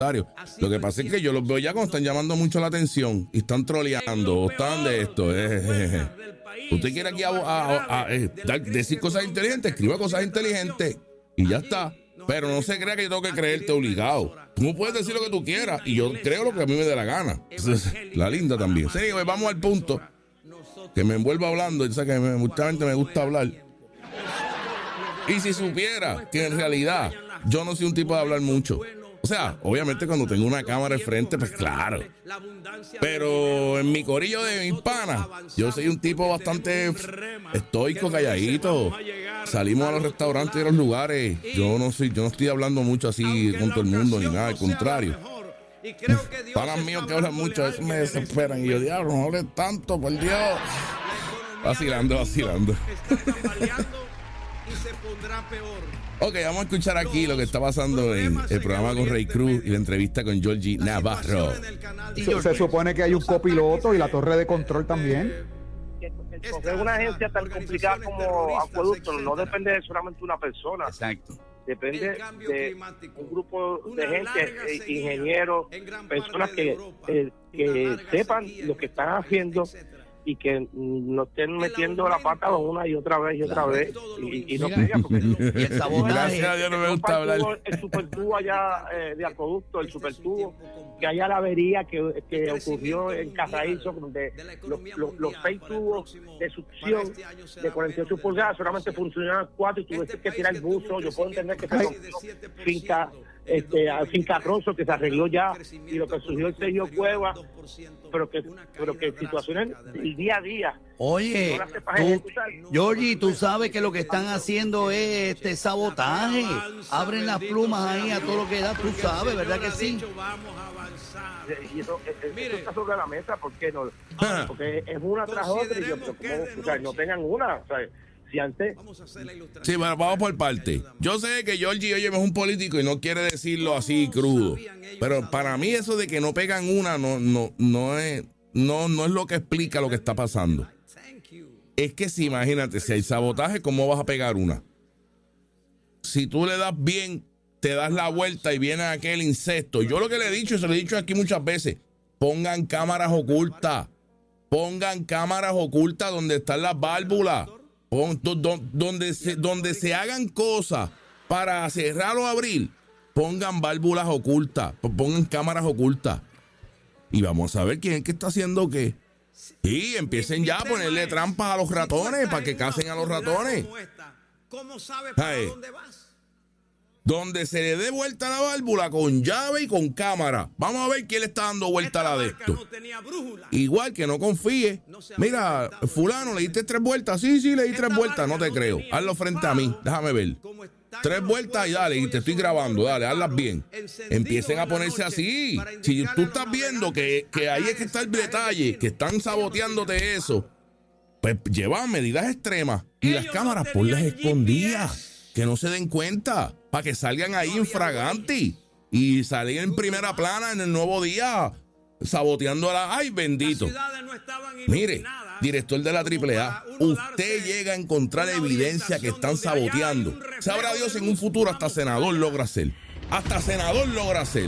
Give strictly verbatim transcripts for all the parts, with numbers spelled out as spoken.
Lo que pasa es que yo los veo ya cuando están llamando mucho la atención y están troleando o están de esto. Eh, eh, eh. Usted quiere aquí a, a, a, a eh, dar, decir cosas inteligentes, escriba cosas inteligentes y ya está. Pero no se crea que yo tengo que creerte obligado. Tú no puedes decir lo que tú quieras y yo creo lo que a mí me dé la gana. Entonces, la linda también. Sí, vamos al punto. Que me envuelva hablando. O sea, que me, justamente me gusta hablar. Y si supiera que en realidad yo no soy un tipo de hablar mucho. O sea, obviamente cuando tengo una cámara enfrente, pues claro. Pero en mi corillo de mis panas, yo soy un tipo bastante estoico, calladito. Salimos a los restaurantes y a los lugares. Yo no soy, yo no estoy hablando mucho así con todo el mundo ni nada, al contrario. Panas míos que hablan mucho, a veces me desesperan. Y yo, diablo, no hables tanto, por Dios. Vacilando, vacilando. Ok, vamos a escuchar aquí lo que está pasando en el programa con Rey Cruz y la entrevista con Georgie Navarro. Se, se supone que hay un copiloto y la torre de control también. Porque una agencia tan complicada como Acueducto no depende de solamente una persona. Exacto. Depende de un grupo de gente, ingenieros, personas que, eh, que sepan lo que están haciendo y que no estén metiendo la pata una y otra vez y otra claro. vez y, y no pegan porque y el sabotaje. Gracias a Dios no me gusta hablar. El supertubo allá eh, de Acueducto, el supertubo, que haya la avería que, que ocurrió en Carraízo, donde los, los, los seis tubos de succión de cuarenta y ocho pulgadas solamente funcionaban cuatro y tuviste que tirar el buzo. Yo puedo entender que se rompió finca este finca Rosso, que se arregló ya, y lo que surgió el Sergio Cueva, pero que pero que situaciones del día a día. Oye, tú, Georgie, tú sabes que lo que están haciendo es este sabotaje. Abren las plumas ahí a todo lo que da, tú sabes, ¿verdad que sí? Y eso, eso está sobre la mesa, ¿por qué no? Porque es una tras otra y yo, pero ¿cómo? O sea, no tengan una, o sea, si antes... Sí, bueno, vamos por parte. Yo sé que Georgie, oye, es un político y no quiere decirlo así crudo, pero para mí eso de que no pegan una no, no, no es, no, no es lo que explica lo que está pasando. Es que si, imagínate, si hay sabotaje, ¿cómo vas a pegar una? Si tú le das bien, te das la vuelta y viene aquel insecto. Yo lo que le he dicho, y se lo he dicho aquí muchas veces, pongan cámaras ocultas, pongan cámaras ocultas donde están las válvulas, pon, do, do, donde, se, donde se hagan cosas para cerrar o abrir, pongan válvulas ocultas, pongan cámaras ocultas. Y vamos a ver quién es que está haciendo qué. Y empiecen ya a ponerle trampas a los ratones para que casen a los ratones. ¿Cómo sabes para Ay, dónde vas? Donde se le dé vuelta la válvula con llave y con cámara. Vamos a ver quién le está dando vuelta a la de esto. No tenía brújula. Igual que no confíe. Mira, fulano, ¿le diste tres vueltas? Sí, sí, le di tres vueltas. No te creo. Hazlo frente a mí. Déjame ver. Tres vueltas y dale, y te estoy grabando. Dale, hazlas bien. Empiecen a ponerse así. Si tú estás viendo que, que ahí es que está el detalle, que están saboteándote eso, pues llevan medidas extremas. Y las cámaras, ponlas escondidas. Que no se den cuenta, para que salgan ahí infraganti y salgan en primera plana en el Nuevo Día, saboteando a la... ¡Ay, bendito! Mire, director de la triple A, usted llega a encontrar evidencia que están saboteando. Sabrá Dios, en un futuro hasta senador logra ser. Hasta senador logra ser.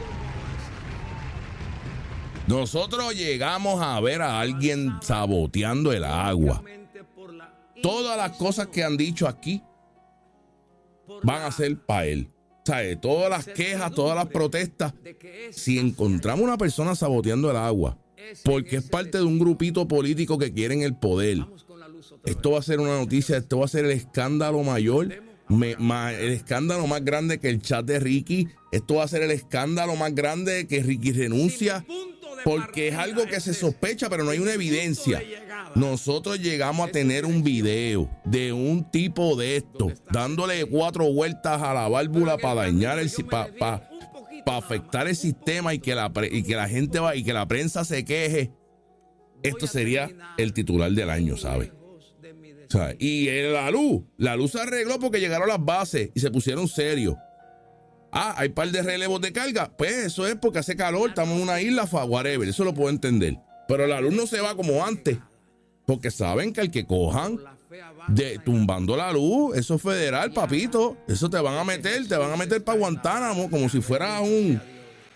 Nosotros llegamos a ver a alguien saboteando el agua. Todas las cosas que han dicho aquí van a ser para él. O sea, todas las quejas, todas las protestas, si encontramos una persona saboteando el agua, porque es parte de un grupito político que quieren el poder, esto va a ser una noticia, esto va a ser el escándalo mayor, me, ma, el escándalo más grande que el chat de Ricky, esto va a ser el escándalo más grande que Ricky renuncia, porque es algo que se sospecha, pero no hay una evidencia. Nosotros llegamos a tener un video de un tipo de esto, dándole cuatro vueltas a la válvula para dañar el para pa, pa afectar el sistema y que la y que la gente va y que la prensa se queje. Esto sería el titular del año, ¿sabe? O sea, y la luz, la luz se arregló porque llegaron las bases y se pusieron serios. Ah, hay un par de relevos de carga. Pues eso es porque hace calor, estamos en una isla, whatever, eso lo puedo entender. Pero la luz no se va como antes. Porque saben que al que cojan de tumbando la luz, eso es federal, papito. Eso te van a meter, te van a meter para Guantánamo como si fuera un,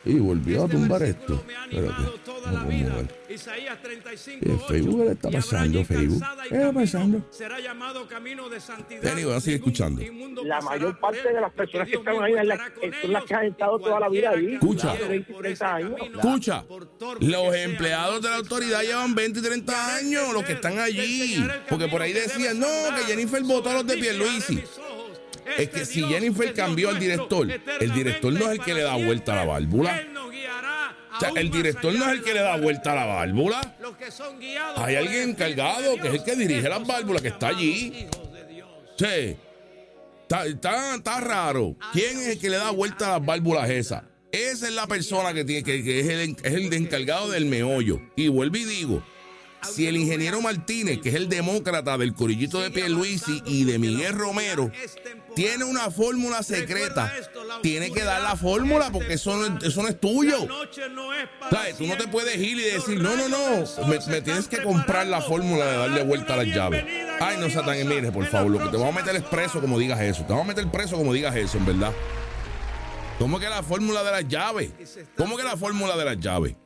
Y volvió a tumbar esto. Espérate. Vamos a ver. Isaías treinta y cinco, ¿Qué Facebook le está pasando, Facebook? ¿Qué está pasando? será llamado camino de santidad. Anyway, voy a seguir escuchando. La mayor parte de las personas que están ahí es la- son las que han estado toda la vida ahí. Escucha. Hace veinte, treinta años. Escucha, los empleados de la autoridad llevan veinte y treinta años, los que están allí. Porque por ahí decían, no, que Jennifer votó a los de Pierluisi. Es que si Jennifer cambió al director, el director no es el que le da vuelta a la válvula. O sea, el director no es el que le da vuelta a la válvula. Hay alguien encargado que es el que dirige las válvulas, que está allí. Sí. Está, está, está raro. ¿Quién es el que le da vuelta a las válvulas esas? Esa es la persona que tiene que, que es, el, es el encargado del meollo. Y vuelvo y digo, si el ingeniero Martínez, que es el demócrata del corillito de Pierluisi y de Miguel Romero, tiene una fórmula secreta, tiene que dar la fórmula porque eso no, eso no es tuyo. ¿Sabes? Tú no te puedes ir y decir, no, no, no, me, me tienes que comprar la fórmula de darle vuelta a las llaves. Ay, no, Satán, mire, por favor, lo que te vamos a meter es preso como digas eso. Te vamos a meter preso como digas eso, en verdad. ¿Cómo que la fórmula de las llaves? ¿Cómo que la fórmula de las llaves?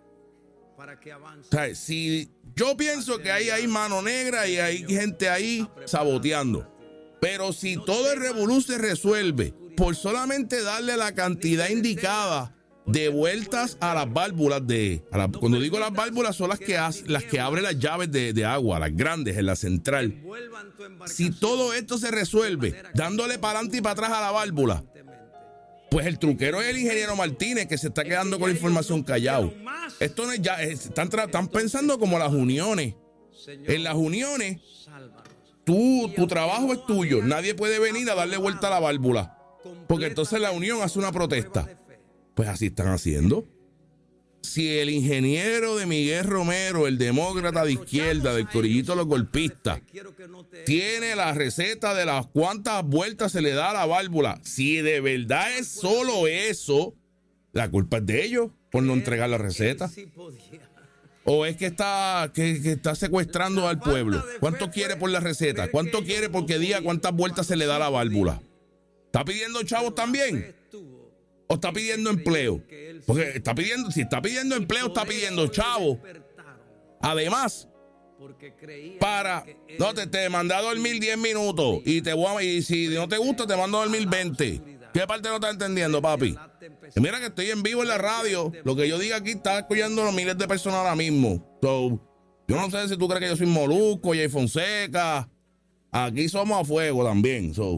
O sea, si yo pienso que ahí hay mano negra y hay gente ahí saboteando, pero si todo el revolú se resuelve por solamente darle la cantidad indicada de vueltas a las válvulas de, a la, cuando digo las válvulas son las que hace, las que abren las llaves de, de agua, las grandes en la central. Si todo esto se resuelve dándole para adelante y para atrás a la válvula, pues el truquero es el ingeniero Martínez, que se está quedando con la información callado. Esto no es ya, es, están, están pensando como las uniones. En las uniones, tú, tu trabajo es tuyo. Nadie puede venir a darle vuelta a la válvula, porque entonces la unión hace una protesta. Pues así están haciendo. Si el ingeniero de Miguel Romero, el demócrata de izquierda, del corillito de los golpistas, tiene la receta de las cuántas vueltas se le da a la válvula, si de verdad es solo eso, la culpa es de ellos por no entregar la receta. ¿O es que está, que, que está secuestrando al pueblo? ¿Cuánto quiere por la receta? ¿Cuánto quiere porque diga cuántas vueltas se le da a la válvula? ¿Está pidiendo chavos también? ¿O está pidiendo empleo? Porque está pidiendo, si está pidiendo empleo, está pidiendo chavo. Además, para, no, te, te mandé a dormir diez minutos y te voy a, y si no te gusta, te mando a dormir veinte. ¿Qué parte no estás entendiendo, papi? Y mira que estoy en vivo en la radio. Lo que yo diga aquí está escuchando a miles de personas ahora mismo. So, yo no sé si tú crees que yo soy Molusco, Jay Fonseca. Aquí somos a fuego también. So,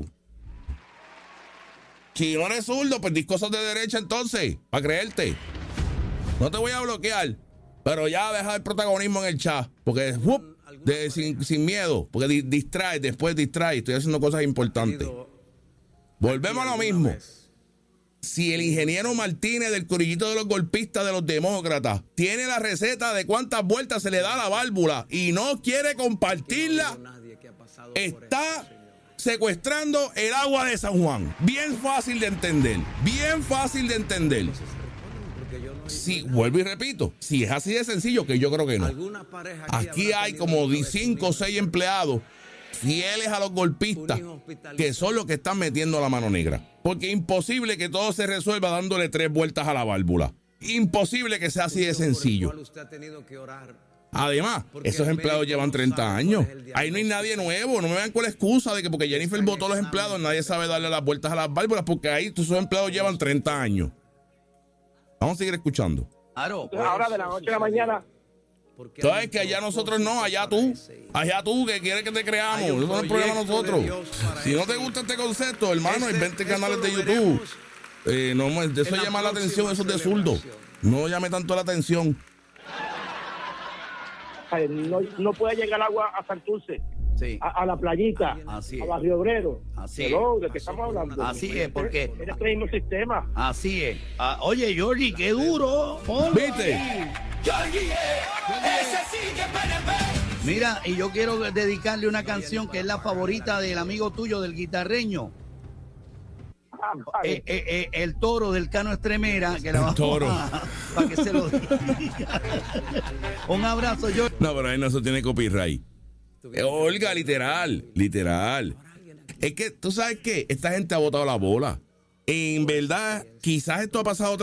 si no eres zurdo, pues dis cosas de derecha entonces, para creerte. No te voy a bloquear, pero ya deja el protagonismo en el chat, porque whoop, de, sin, sin miedo, porque di, distrae, después distrae, estoy haciendo cosas importantes. Volvemos a lo mismo. Si el ingeniero Martínez del corillito de los golpistas de los demócratas tiene la receta de cuántas vueltas se le da a la válvula y no quiere compartirla, está secuestrando el agua de San Juan. Bien fácil de entender. Bien fácil de entender. Si, vuelvo y repito, si es así de sencillo, que yo creo que no. Aquí hay como cinco o seis empleados fieles a los golpistas que son los que están metiendo la mano negra. Porque es imposible que todo se resuelva dándole tres vueltas a la válvula. Imposible que sea así de sencillo. Además, esos empleados llevan treinta años. Ahí no hay nadie nuevo. No me vean con la excusa de que porque Jennifer votó a los empleados, nadie sabe darle las vueltas a las válvulas, porque ahí esos empleados llevan treinta años. Vamos a seguir escuchando. Claro, Entonces, ahora de la noche a la mañana. Sabes que allá nosotros no, allá tú. Allá tú, que quieres que te creamos. Eso no es el problema de nosotros. Si no te gusta este concepto, hermano, hay veinte canales de YouTube. Eh, no, eso llama la atención, eso es de zurdo. No llame tanto la atención. No, no puede llegar agua a Santurce, sí. a, a la playita, Así a es. Barrio Obrero. Así es. Hello, ¿de qué estamos hablando? Así es, porque Es el mismo sistema. así es. Ah, oye, Georgie, qué duro. Ponlo ¿Viste? ahí. Mira, y yo quiero dedicarle una canción que es la favorita del amigo tuyo, del guitarreño. Ah, vale. Eh, eh, eh, el toro del Cano Estremera, que la vamos toro. a- para que se lo diga. Un abrazo, yo. No, pero ahí no, eso tiene copyright. Eh, Olga, literal, literal. Es que, ¿tú sabes qué? Esta gente ha botado la bola. En verdad, quizás esto ha pasado otra